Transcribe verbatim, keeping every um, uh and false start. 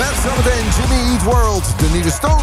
Met zometeen Jimmy Eat World, de nieuwe Stone